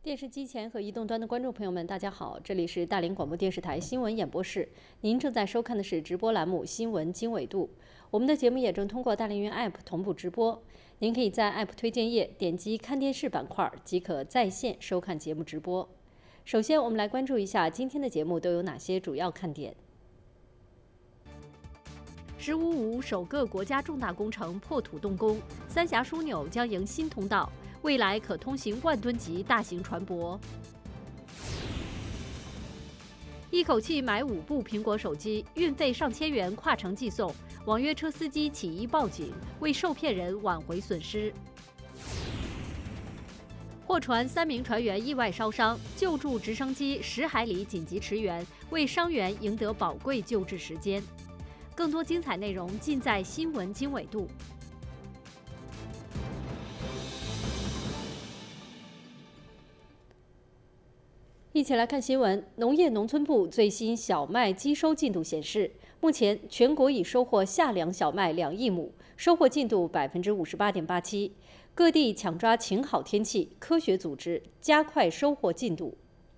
电视机前和移动端的观众朋友们，大家好，这里是大连广播电视台新闻演播室，您正在收看的是直播栏目《新闻经纬度》。我们的节目也正通过大连云 App 同步直播，您可以在 App 推荐页点击看电视板块，即可在线收看节目直播。首先，我们来关注一下今天的节目都有哪些主要看点。“15+5”首个国家重大工程破土动工，三峡枢纽将迎新通道。未来可通行万吨级大型船舶。一口气买5部苹果手机，运费上千元跨城寄送，网约车司机起疑报警，为受骗人挽回损失。货船3名船员意外烧伤，救助直升机10海里紧急驰援，为伤员赢得宝贵救治时间。更多精彩内容尽在新闻经纬度。一起来看新闻。农业农村部最新小麦机收进度显示，目前全国已收获夏粮小麦2亿亩，收获进度58.87%。各地抢抓晴好天气，科学组织加快收获进度。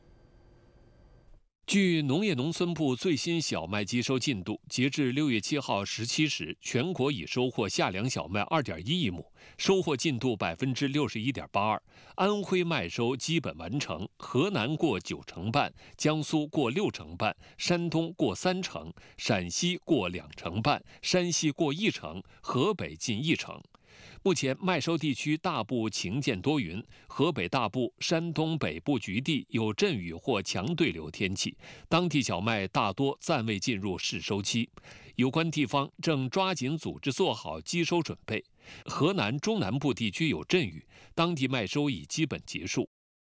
据农业农村部最新小麦机收进度，截至6月7号17时，全国已收获夏粮小麦2.1亿亩，收获进度61.82%。安徽麦收基本完成，河南过9成半，江苏过6成半，山东过3成，陕西过2成半，山西过1成，河北近1成。目前麦收地区大部晴见多云，河北大部、山东北部局地有阵雨或强对流天气，当地小麦大多暂未进入试收期，有关地方正抓紧组织做好机收准备。河南中南部地区有阵雨，当地麦收已基本结束。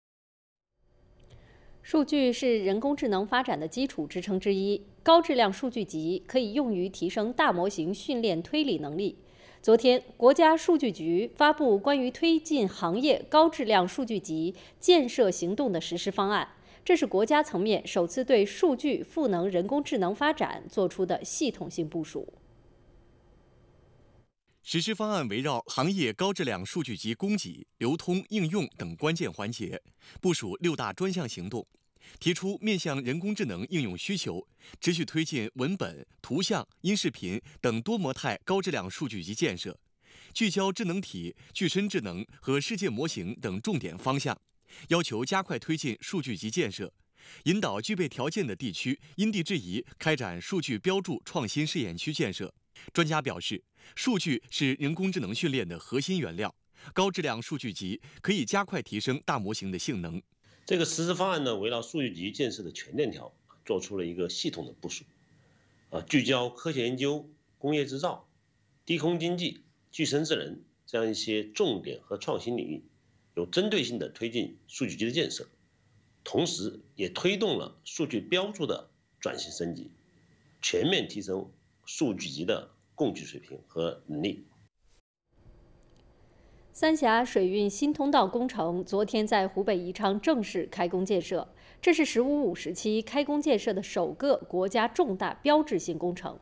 数据是人工智能发展的基础支撑之一，高质量数据集可以用于提升大模型训练推理能力。昨天，国家数据局发布关于推进行业高质量数据集建设行动的实施方案，这是国家层面首次对数据赋能人工智能发展做出的系统性部署。 实施方案围绕行业高质量数据集供给、流通、应用等关键环节，部署6大专项行动，提出面向人工智能应用需求，持续推进文本、图像、音视频等多模态高质量数据集建设，聚焦智能体、具身智能和世界模型等重点方向，要求加快推进数据集建设，引导具备条件的地区因地制宜开展数据标注创新试验区建设。专家表示，数据是人工智能训练的核心原料，高质量数据集可以加快提升大模型的性能。 这个实施方案呢，围绕数据集建设的全链条，做出了一个系统的部署，聚焦科学研究、工业制造、低空经济、具身智能这样一些重点和创新领域，有针对性的推进数据集的建设，同时也推动了数据标注的转型升级，全面提升数据集的供给水平和能力。 三峡水运新通道工程昨天在湖北宜昌正式开工建设，这是“15+5”时期开工建设的首个国家重大标志性工程。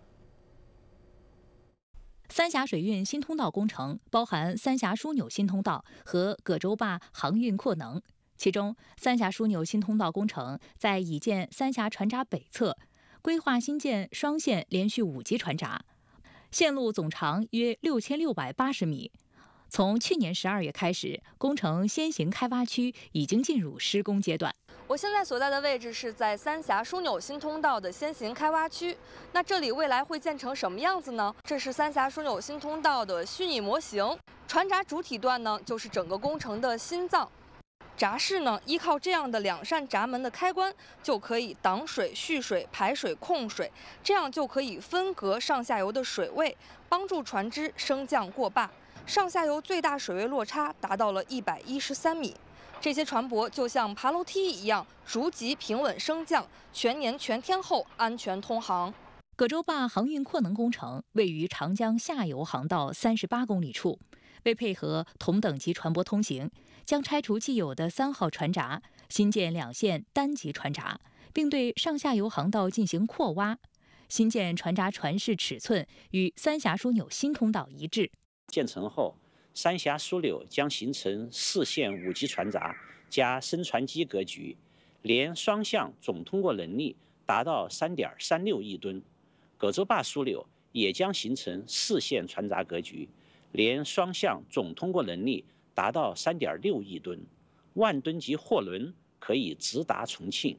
三峡水运新通道工程包含三峡枢纽新通道和葛洲坝航运扩能，其中三峡枢纽新通道工程在已建三峡船闸北侧规划新建双线连续5级船闸，线路总长约6680米。从去年12月开始，工程先行开挖区已经进入施工阶段。 我现在所在的位置是在三峡枢纽新通道的先行开挖区。那这里未来会建成什么样子呢？这是三峡枢纽新通道的虚拟模型，船闸主体段呢就是整个工程的心脏。闸室呢，依靠这样的2扇闸门的开关，就可以挡水、蓄水、排水、控水，这样就可以分隔上下游的水位，帮助船只升降过坝。上下游最大水位落差达到了113米，这些船舶就像爬楼梯一样，逐级平稳升降，全年全天候安全通航。 葛洲坝航运扩能工程位于长江下游航道38公里处，为配合同等级船舶通行，将拆除既有的3号船闸，新建2线单级船闸，并对上下游航道进行扩挖。新建船闸船室尺寸与三峡枢纽新通道一致。 建成后， 三峡枢纽将形成4线5级船闸加升船机格局，年双向总通过能力达到3.36亿吨。葛洲坝枢纽也将形成4线船闸格局，年双向总通过能力达到3.6亿吨，万吨级货轮可以直达重庆。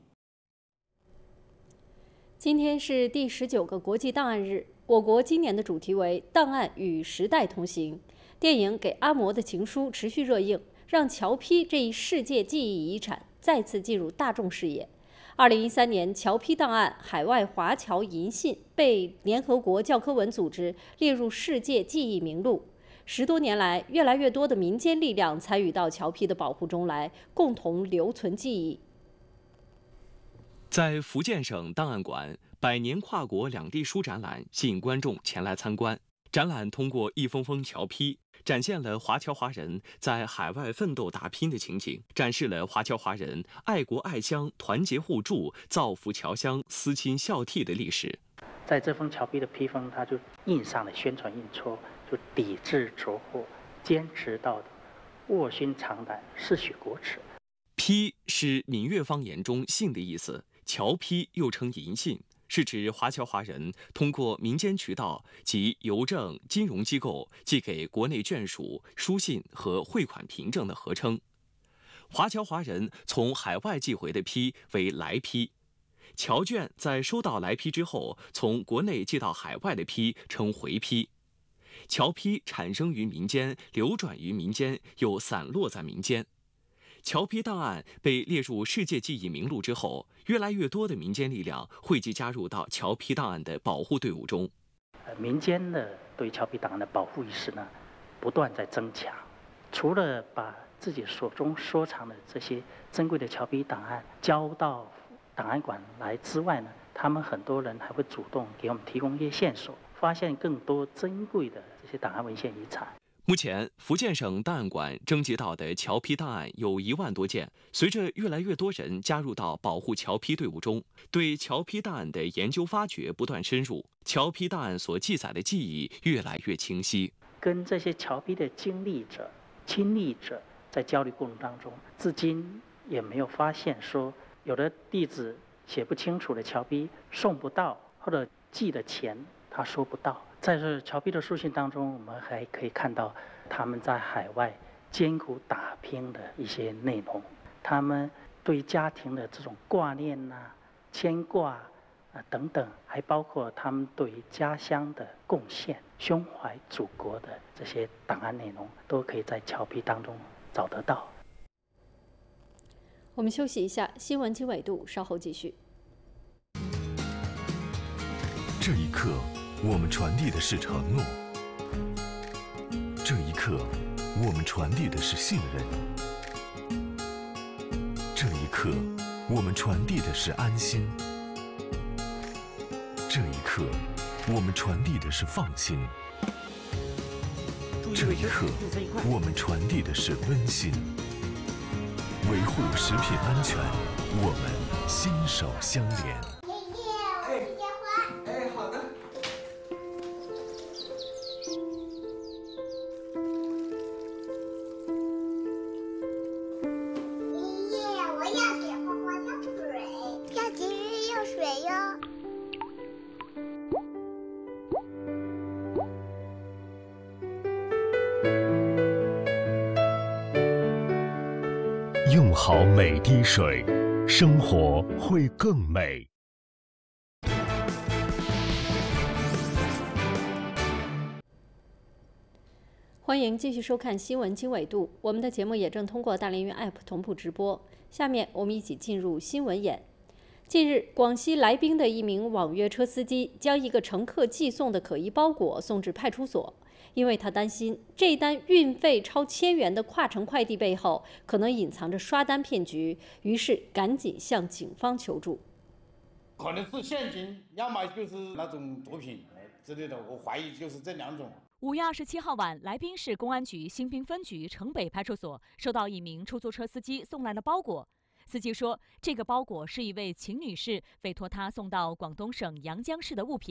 今天是第19个国际档案日，我国今年的主题为“档案与时代同行”。电影《给阿嬷的情书》持续热映，让侨批这一世界记忆遗产再次进入大众视野。2013年，侨批档案海外华侨银信被联合国教科文组织列入世界记忆名录。10多年来，越来越多的民间力量参与到侨批的保护中来，共同留存记忆。 在福建省档案馆，100年跨国两地书展览吸引观众前来参观。展览通过一封封侨批，展现了华侨华人在海外奋斗打拼的情景，展示了华侨华人爱国爱乡、团结互助、造福侨乡、思亲孝悌的历史。 在这封侨批的批封，它就印上了宣传印戳，就抵制着火，坚持道德，卧薪尝胆，嗜血国耻。 批是闽粤方言中信的意思，侨批又称银信，是指华侨华人通过民间渠道及邮政、金融机构寄给国内眷属书信和汇款凭证的合称。华侨华人从海外寄回的批为来批，侨眷在收到来批之后，从国内寄到海外的批称回批。侨批产生于民间，流转于民间，又散落在民间。侨批档案被列入世界记忆名录之后，越来越多的民间力量汇集加入到侨批档案的保护队伍中。 民间的对侨批档案的保护意识呢，不断在增强。除了把自己手中收藏的这些珍贵的侨批档案交到档案馆来之外呢，他们很多人还会主动给我们提供一些线索，发现更多珍贵的这些档案文献遗产。 目前，福建省档案馆征集到的侨批档案有1万多件。随着越来越多人加入到保护侨批队伍中，对侨批档案的研究发掘不断深入，侨批档案所记载的记忆越来越清晰。 跟这些侨批的经历者、亲历者在交流过程当中，至今也没有发现说有的弟子写不清楚的侨批送不到，或者寄的钱他收不到。在这侨批的书信当中，我们还可以看到他们在海外艰苦打拼的一些内容，他们对家庭的这种挂念牵挂等等，还包括他们对于家乡的贡献、胸怀祖国的这些档案内容，都可以在侨批当中找得到。 我们休息一下，新闻经纬度稍后继续。 这一刻，我们传递的是承诺；这一刻，我们传递的是信任；这一刻，我们传递的是安心；这一刻，我们传递的是放心；这一刻，我们传递的是温馨。维护食品安全，我们心手相连。用好每滴水，生活会更美。 欢迎继续收看新闻经纬度，我们的节目也正通过大连云 App 同步直播。下面我们一起进入新闻眼。近日，广西来宾的一名网约车司机将一个乘客寄送的可疑包裹送至派出所。因为他担心这单运费超1000元的跨城快递背后可能隐藏着刷单骗局，于是赶紧向警方求助。 可能是现金，要么就是那种毒品之类的，我怀疑就是这2种。 5月27号晚，来宾市公安局新宾分局城北派出所收到一名出租车司机送来的包裹。司机说，这个包裹是一位秦女士委托他送到广东省阳江市的物品。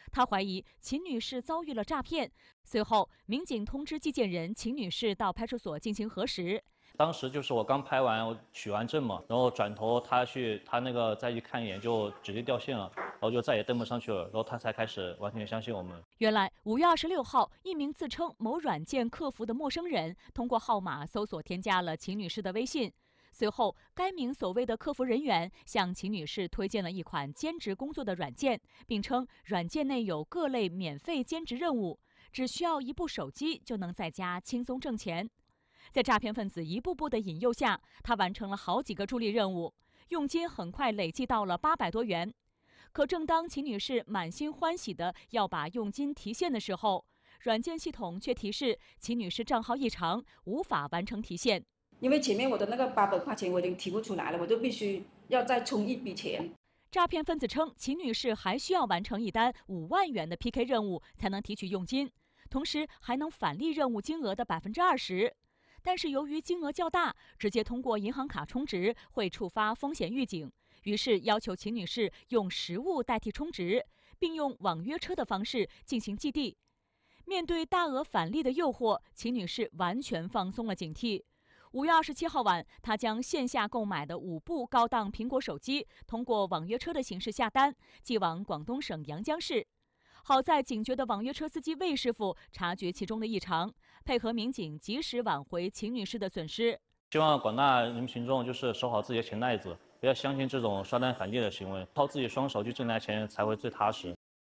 他怀疑秦女士遭遇了诈骗。随后，民警通知寄件人秦女士到派出所进行核实。 当时就是我刚拍完，我取完证嘛，然后转头他那个再去看一眼，就直接掉线了，然后就再也登不上去了，然后他才开始完全相信我们。 原来5月26号，一名自称某软件客服的陌生人通过号码搜索添加了秦女士的微信。随后，该名所谓的客服人员向秦女士推荐了一款兼职工作的软件，并称软件内有各类免费兼职任务，只需要一部手机就能在家轻松挣钱。在诈骗分子一步步的引诱下，他完成了好几个助力任务，佣金很快累计到了800多元。可正当秦女士满心欢喜的要把佣金提现的时候，软件系统却提示秦女士账号异常，无法完成提现。 因为前面我的那个800块钱我已经提不出来了，我就必须要再充一笔钱。 诈骗分子称，秦女士还需要完成一单5万元的 PK 任务才能提取佣金，同时还能返利任务金额的20%。但是由于金额较大，直接通过银行卡充值会触发风险预警，于是要求秦女士用实物代替充值，并用网约车的方式进行寄递。面对大额返利的诱惑，秦女士完全放松了警惕。5月27号晚，她将线下购买的5部高档苹果手机通过网约车的形式下单，寄往广东省阳江市。好在警觉的网约车司机魏师傅察觉其中的异常，配合民警及时挽回秦女士的损失。 希望广大人民群众就是守好自己的钱袋子，不要相信这种刷单返利的行为，靠自己双手去挣来钱才会最踏实。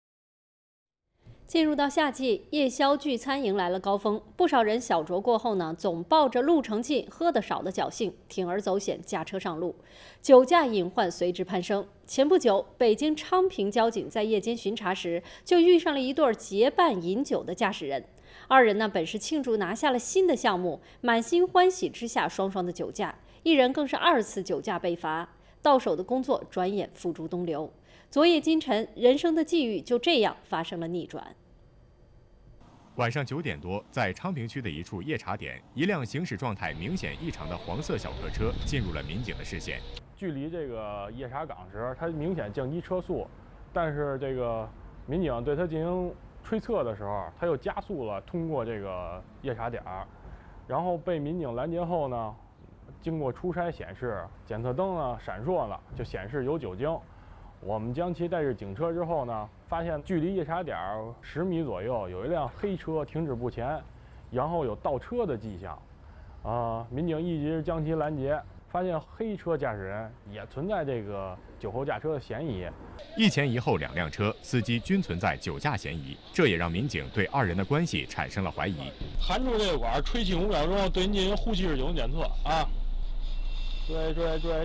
进入到夏季，夜宵聚餐迎来了高峰，不少人小酌过后呢，总抱着路程近、喝得少的侥幸，铤而走险驾车上路，酒驾隐患随之攀升。前不久，北京昌平交警在夜间巡查时，就遇上了一对结伴饮酒的驾驶人。二人呢，本是庆祝拿下了新的项目，满心欢喜之下双双的酒驾，一人更是2次酒驾被罚，到手的工作转眼付诸东流。昨夜今晨，人生的际遇就这样发生了逆转。 晚上9点多，在昌平区的一处夜茶点，一辆行驶状态明显异常的黄色小客车进入了民警的视线。 距离这个夜茶岗时，它明显降低车速，但是这个民警对它进行推测的时候，它又加速了通过这个夜茶点儿，然后被民警拦截后呢，经过初筛显示，检测灯呢闪烁了，就显示有酒精。我们将其带至警车之后呢，发现距离夜茶点10米左右有一辆黑车停止不前，然后有倒车的迹象。民警一直将其拦截，发现黑车驾驶人也存在这个酒后驾车的嫌疑。 一前一后2辆车，司机均存在酒驾嫌疑，这也让民警对2人的关系产生了怀疑。 含住这个管，吹气5秒钟，对您进行呼气式酒精检测啊！追！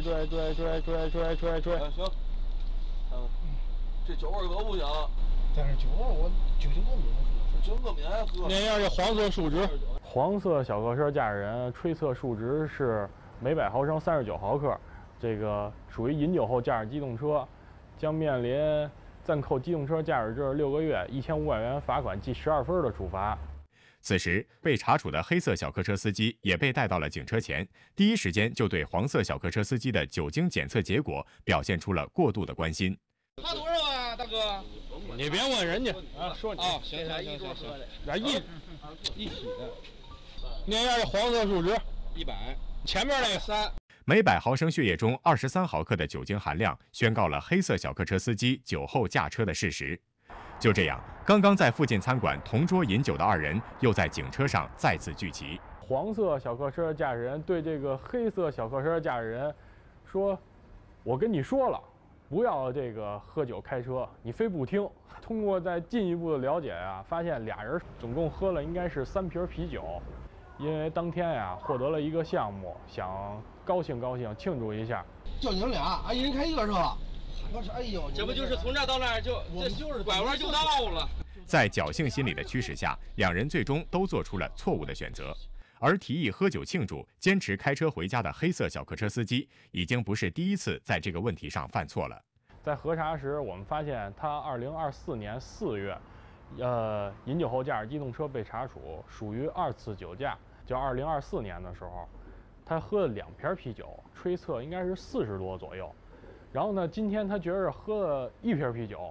行。这酒味可不行， 但是酒味我酒精过敏， 酒精过敏还喝。 念一下这黄色数值，黄色小客车驾驶人吹测数值是每100毫升39毫克，这个属于饮酒后驾驶机动车，将面临暂扣机动车驾驶证6个月、1500元罚款记12分的处罚。 此时，被查处的黑色小客车司机也被带到了警车前，第一时间就对黄色小客车司机的酒精检测结果表现出了过度的关心。 他多少啊，大哥？ 你别问人家啊，说你啊， 行， 来一起的。念一下这黄色数值 ，100， 前面那个3。 每100毫升血液中23毫克的酒精含量，宣告了黑色小客车司机酒后驾车的事实。就这样，刚刚在附近餐馆同桌饮酒的2人，又在警车上再次聚齐。 黄色小客车驾驶人对这个黑色小客车驾驶人说：“我跟你说了。”不要这个喝酒开车，你非不听。通过再进一步的了解啊，发现俩人总共喝了应该是3瓶啤酒。因为当天呀获得了一个项目，想高兴庆祝一下。 就你们俩，一人开一个是吧？我说，哎呦， 这不就是从这儿到那儿我们就是拐弯就到了。 在侥幸心理的驱使下，2人最终都做出了错误的选择。而提议喝酒庆祝、坚持开车回家的黑色小客车司机，已经不是第一次在这个问题上犯错了。 在核查时，我们发现他2024年4月，饮酒后驾驶机动车被查处，属于2次酒驾。就2024年的时候，他喝了2瓶啤酒，吹测应该是40多左右。然后呢，今天他觉得喝了1瓶啤酒，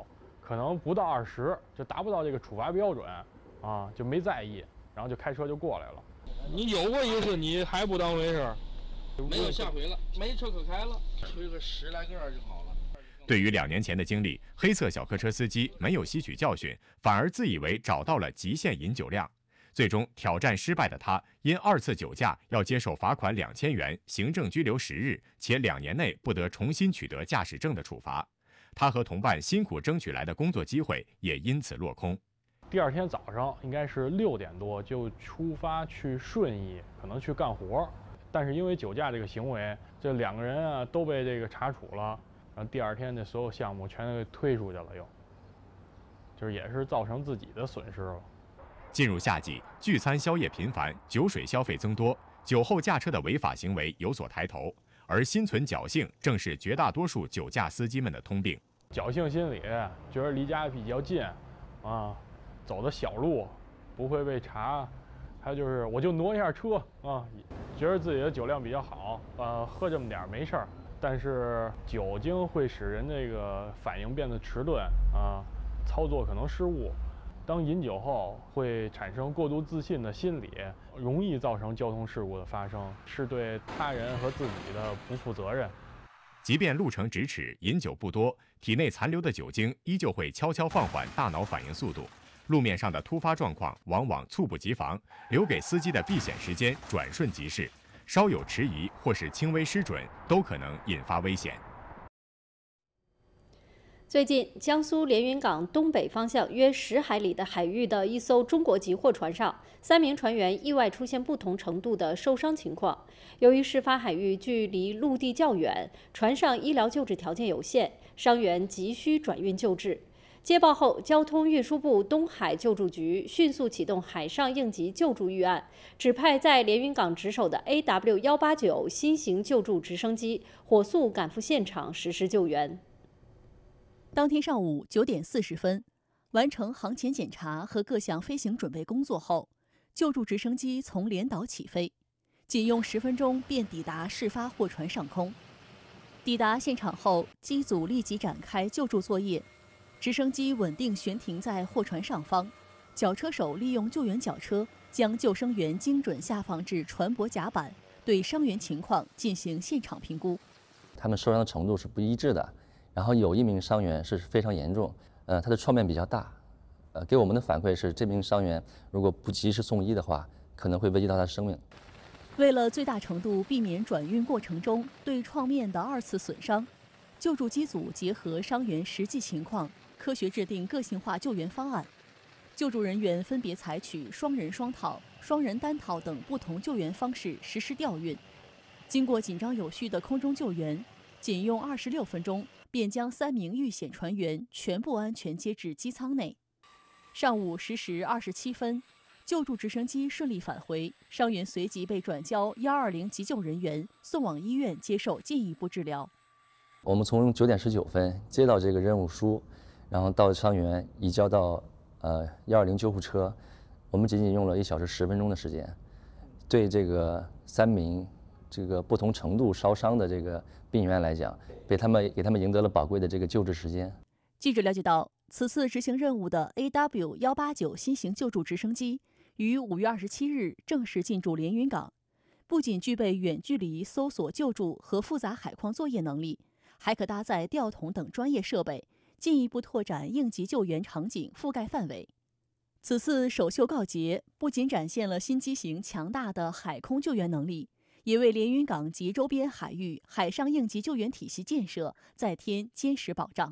可能不到20，就达不到这个处罚标准啊，就没在意，然后就开车就过来了。 你有过一次，你还不当回事？没有下回了，没车可开了，推个10来个就好了。 对于2年前的经历，黑色小客车司机没有吸取教训，反而自以为找到了极限饮酒量。最终挑战失败的他，因2次酒驾要接受罚款2000元、行政拘留10日，且2年内不得重新取得驾驶证的处罚。他和同伴辛苦争取来的工作机会也因此落空。 第2天早上应该是6点多就出发去顺义，可能去干活，但是因为酒驾这个行为，这2个人啊都被这个查处了，然后第2天的所有项目全都给推出去了，就是也是造成自己的损失了。 进入夏季，聚餐宵夜频繁，酒水消费增多，酒后驾车的违法行为有所抬头，而心存侥幸正是绝大多数酒驾司机们的通病。 侥幸心理，觉得离家比较近，走的小路不会被查，还有就是我就挪一下车觉得自己的酒量比较好，喝这么点没事儿。但是酒精会使人这个反应变得迟钝操作可能失误。当饮酒后会产生过度自信的心理，容易造成交通事故的发生，是对他人和自己的不负责任。 即便路程咫尺，饮酒不多，体内残留的酒精依旧会悄悄放缓大脑反应速度。路面上的突发状况往往猝不及防，留给司机的避险时间转瞬即逝，稍有迟疑或是轻微失准，都可能引发危险。 最近，江苏连云港东北方向约10海里的海域的一艘中国籍货船上，3名船员意外出现不同程度的受伤情况。由于事发海域距离陆地较远，船上医疗救治条件有限，伤员急需转运救治。接报后，交通运输部东海救助局迅速启动海上应急救助预案，指派在连云港值守的 AW189新型救助直升机火速赶赴现场实施救援。 当天上午9点40分，完成航前检查和各项飞行准备工作后，救助直升机从连岛起飞，仅用10分钟便抵达事发货船上空。抵达现场后，机组立即展开救助作业。直升机稳定悬停在货船上方，绞车手利用救援绞车将救生员精准下放至船舶甲板，对伤员情况进行现场评估。 他们受伤的程度是不一致的，然后有1名伤员是非常严重，他的创面比较大，给我们的反馈是这名伤员如果不及时送医的话，可能会危及到他的生命。 为了最大程度避免转运过程中对创面的2次损伤，救助机组结合伤员实际情况，科学制定个性化救援方案。救助人员分别采取双人双套、双人单套等不同救援方式实施调运。经过紧张有序的空中救援，仅用26分钟便将3名遇险船员全部安全接至机舱内。上午10时27分，救助直升机顺利返回，伤员随即被转交120急救人员送往医院接受进一步治疗。 我们从9点19分接到这个任务书，然后到伤员移交到120救护车，我们仅仅用了1小时10分钟的时间，对这个3名这个不同程度烧伤的这个病员来讲，给他们赢得了宝贵的这个救治时间。 记者了解到，此次执行任务的 AW189新型救助直升机于5月27日正式进驻连云港，不仅具备远距离搜索救助和复杂海况作业能力，还可搭载吊桶等专业设备，进一步拓展应急救援场景覆盖范围。此次首秀告捷，不仅展现了新机型强大的海空救援能力，也为连云港及周边海域海上应急救援体系建设再添坚实保障。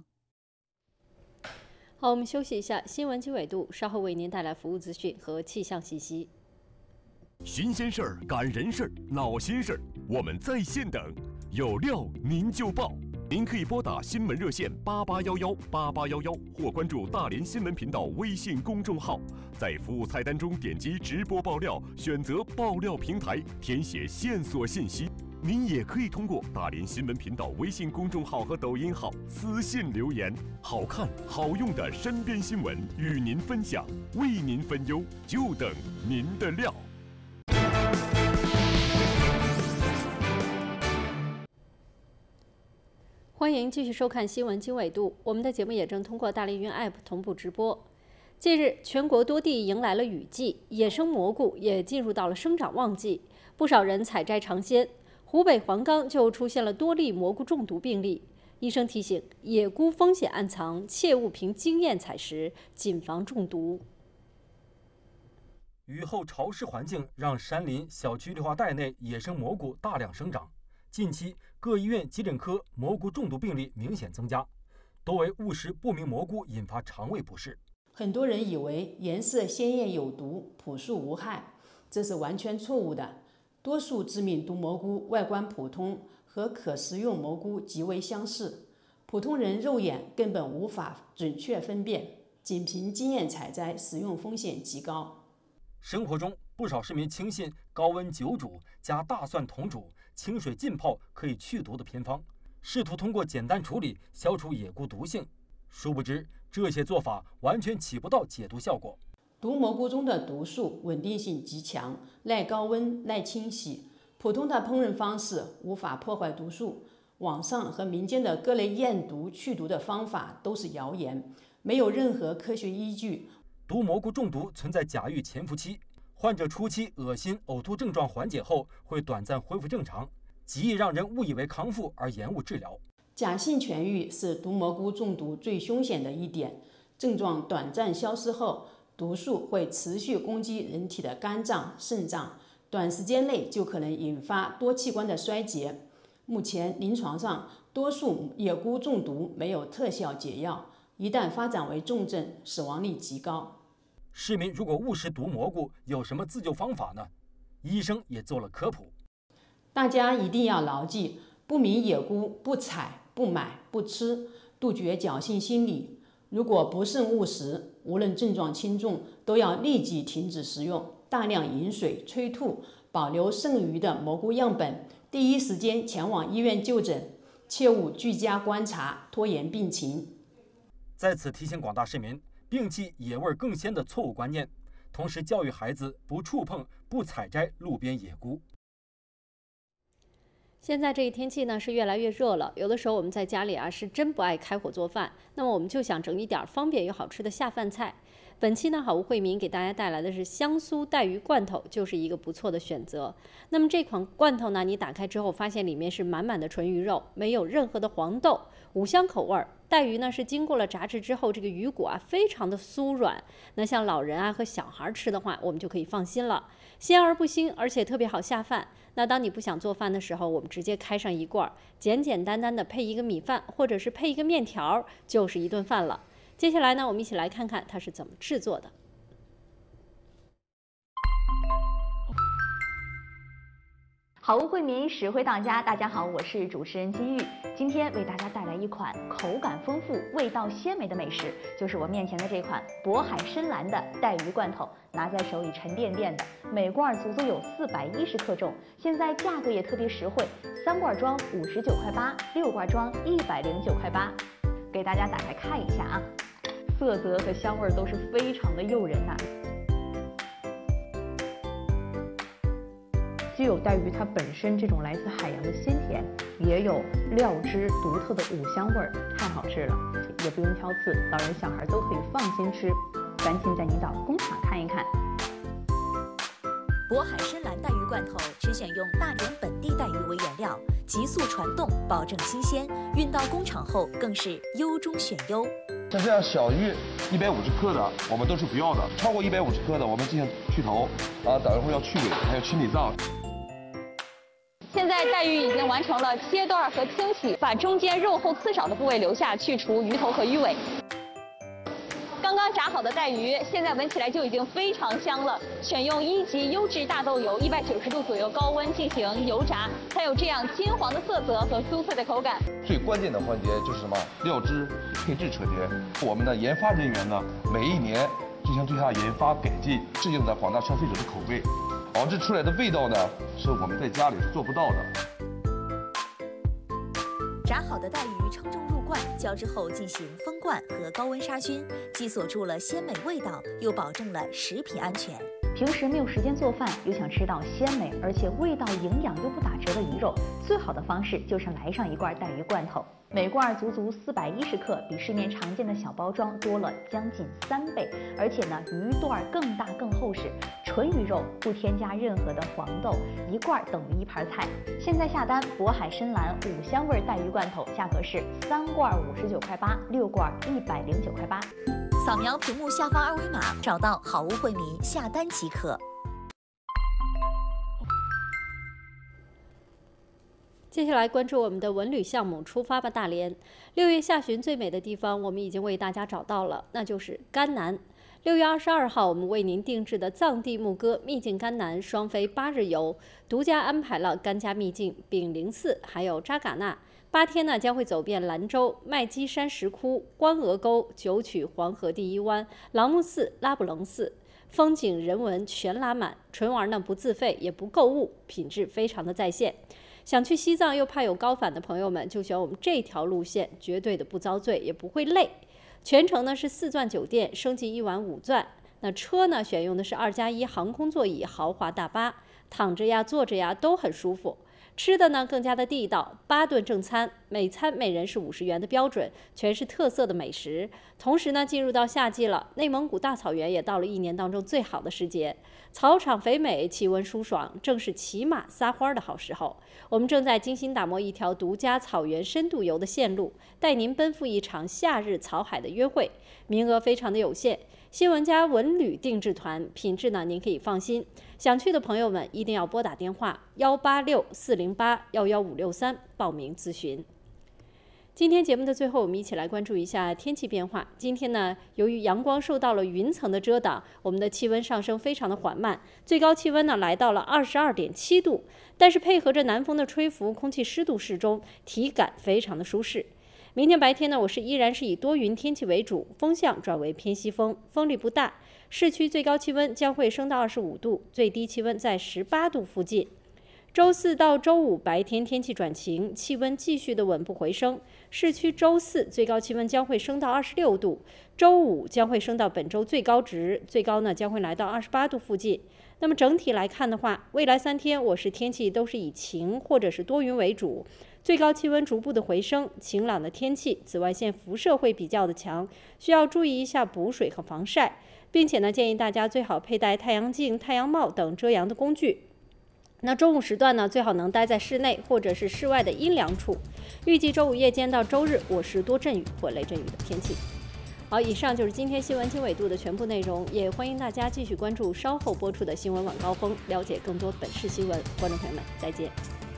好，我们休息一下，新闻经纬度稍后为您带来服务资讯和气象信息。 新鲜事儿、赶人事儿、闹心事儿，我们在线等，有料您就报。您可以拨打新闻热线88118811，或关注大连新闻频道微信公众号，在服务菜单中点击直播爆料，选择爆料平台，填写线索信息。您也可以通过大连新闻频道微信公众号和抖音号私信留言，好看好用的身边新闻与您分享，为您分忧，就等您的料。 欢迎继续收看新闻经纬度，我们的节目也正通过大凌云 App 同步直播。近日，全国多地迎来了雨季，野生蘑菇也进入到了生长旺季，不少人采摘尝鲜。湖北黄冈就出现了多例蘑菇中毒病例。医生提醒，野菇风险暗藏，切勿凭经验采食，谨防中毒。 雨后潮湿环境让山林、小区绿化带内野生蘑菇大量生长。近期，各医院急诊科蘑菇中毒病例明显增加，多为误食不明蘑菇引发肠胃不适。 很多人以为颜色鲜艳有毒，朴素无害，这是完全错误的。多数致命毒蘑菇外观普通，和可食用蘑菇极为相似，普通人肉眼根本无法准确分辨，仅凭经验采摘，食用风险极高。 生活中，不少市民轻信高温久煮加大蒜同煮、清水浸泡可以去毒的偏方，试图通过简单处理消除野菇毒性。殊不知，这些做法完全起不到解毒效果。 毒蘑菇中的毒素稳定性极强，耐高温、耐清洗，普通的烹饪方式无法破坏毒素。网上和民间的各类验毒去毒的方法都是谣言，没有任何科学依据。 毒蘑菇中毒存在假预潜伏期，患者初期恶心、呕吐症状缓解后会短暂恢复正常，极易让人误以为康复而延误治疗。 假性痊愈是毒蘑菇中毒最凶险的一点，症状短暂消失后，毒素会持续攻击人体的肝脏、肾脏，短时间内就可能引发多器官的衰竭。目前临床上，多数野菇中毒没有特效解药，一旦发展为重症，死亡率极高。 市民如果误食毒蘑菇，有什么自救方法呢？医生也做了科普。 大家一定要牢记，不明野菇不采、不买、不吃，杜绝侥幸心理。如果不慎误食，无论症状轻重，都要立即停止食用，大量饮水、催吐，保留剩余的蘑菇样本，第一时间前往医院就诊，切勿居家观察，拖延病情。 在此提醒广大市民，摒弃野味更鲜的错误观念，同时教育孩子不触碰、不采摘路边野菇。 现在这个天气呢是越来越热了，有的时候我们在家里是真不爱开火做饭，那么我们就想整一点方便又好吃的下饭菜。本期呢，好物惠民给大家带来的是香酥带鱼罐头，就是一个不错的选择。那么这款罐头呢，你打开之后发现里面是满满的纯鱼肉，没有任何的黄豆，五香口味儿。带鱼呢是经过了炸制之后，这个鱼骨非常的酥软，那像老人和小孩吃的话，我们就可以放心了，鲜而不腥，而且特别好下饭。那当你不想做饭的时候，我们直接开上一罐，简简单单的配一个米饭，或者是配一个面条，就是一顿饭了。接下来呢，我们一起来看看它是怎么制作的。 好物惠民，实惠到家。大家好，我是主持人金玉，今天为大家带来一款口感丰富、味道鲜美的美食，就是我面前的这款渤海深蓝的带鱼罐头。拿在手里沉甸甸的，每罐足足有410克重，现在价格也特别实惠，3罐装59.8块，6罐装109.8块。给大家打开看一下啊，色泽和香味都是非常的诱人呐。既有带鱼它本身这种来自海洋的鲜甜，也有料汁独特的五香味儿，太好吃了，也不用挑刺，老人小孩都可以放心吃。赶紧带您到工厂看一看。 渤海深蓝带鱼罐头只选用大连本地带鱼为原料，急速传冻，保证新鲜。运到工厂后更是优中选优。 像这样小于150克的，我们都是不要的；超过150克的，我们进行去头，等一会儿要去尾，还有清理脏。 现在带鱼已经完成了切断和清洗，把中间肉厚刺少的部位留下，去除鱼头和鱼尾。刚刚炸好的带鱼，现在闻起来就已经非常香了。选用1级优质大豆油，190度左右高温进行油炸，才有这样金黄的色泽和酥脆的口感。 最关键的环节就是什么？料汁配制车间。我们的研发人员呢，每一年进行对它研发改进，适应了广大消费者的口味，熬制出来的味道呢，是我们在家里是做不到的。 炸好的带鱼称重入罐，浇制后进行封罐和高温杀菌，既锁住了鲜美味道，又保证了食品安全。 平时没有时间做饭，又想吃到鲜美而且味道营养又不打折的鱼肉，最好的方式就是来上一罐带鱼罐头。每罐足足410克，比市面常见的小包装多了将近3倍，而且呢，鱼段更大更厚实，纯鱼肉，不添加任何的黄豆，一罐等于1盘菜。现在下单渤海深蓝5香味带鱼罐头，价格是3罐59块8，6罐109块8。 扫描屏幕下方2维码，找到好物惠民下单即可。 接下来关注我们的文旅项目，出发吧大连！6月下旬最美的地方，我们已经为大家找到了，那就是甘南。6月22号，我们为您定制的藏地牧歌秘境甘南双飞8日游，独家安排了甘家秘境、炳灵寺，还有扎尕那。8天呢，将会走遍兰州、麦积山石窟、关鹅沟、九曲黄河第一湾、朗木寺、拉卜楞寺，风景人文全拉满。纯玩呢不自费也不购物，品质非常的在线。想去西藏又怕有高反的朋友们，就选我们这条路线，绝对的不遭罪，也不会累。全程呢是4钻酒店，升级1晚5钻。那车呢选用的是2+1航空座椅豪华大巴，躺着呀坐着呀都很舒服。吃的呢更加的地道，8顿正餐，每餐每人是50元的标准，全是特色的美食。同时呢，进入到夏季了，内蒙古大草原也到了1年当中最好的时节，草场肥美，气温舒爽，正是骑马撒欢的好时候。我们正在精心打磨一条独家草原深度游的线路，带您奔赴一场夏日草海的约会，名额非常的有限。新闻家文旅定制团，品质呢您可以放心。想去的朋友们一定要拨打电话186-408-11563报名咨询。今天节目的最后，我们一起来关注一下天气变化。今天呢，由于阳光受到了云层的遮挡，我们的气温上升非常的缓慢，最高气温呢来到了22.7度，但是配合着南风的吹拂，空气湿度适中，体感非常的舒适。明天白天呢，依然是以多云天气为主，风向转为偏西风，风力不大。市区最高气温将会升到25度，最低气温在18度附近。周4到周5白天天气转晴，气温继续的稳步回升。市区周4最高气温将会升到26度，周5将会升到本周最高值，最高呢将会来到28度附近。那么整体来看的话，未来3天天气都是以晴或者是多云为主。最高气温逐步的回升，晴朗的天气，紫外线辐射会比较的强，需要注意一下补水和防晒，并且呢，建议大家最好佩戴太阳镜、太阳帽等遮阳的工具。那中午时段呢，最好能待在室内或者是室外的阴凉处。预计周5夜间到周日是多阵雨或雷阵雨的天气。好，以上就是今天新闻经纬度的全部内容，也欢迎大家继续关注稍后播出的新闻晚高峰，了解更多本市新闻。观众朋友们，再见。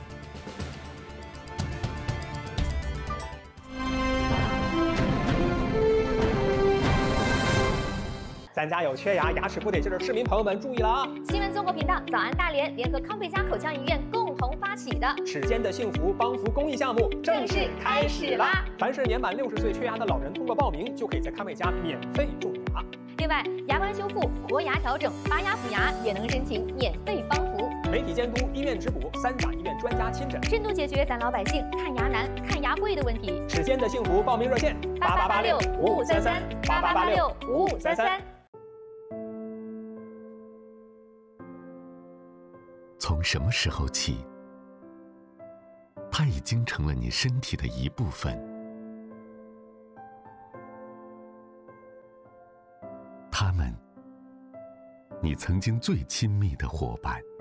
咱家有缺牙、牙齿不得劲的市民朋友们注意了啊！ 新闻综合频道早安大连联合康贝佳口腔医院共同发起的齿间的幸福帮扶公益项目正式开始啦！ 凡是年满60岁缺牙的老人，通过报名就可以在康贝佳免费种牙。 另外，牙关修复、活牙调整、拔牙补牙也能申请免费帮扶。 媒体监督、医院质补，3甲医院专家亲诊， 深度解决咱老百姓看牙难、看牙贵的问题。 齿间的幸福报名热线：88865533，88865533。 从什么时候起，它已经成了你身体的一部分？他们，你曾经最亲密的伙伴。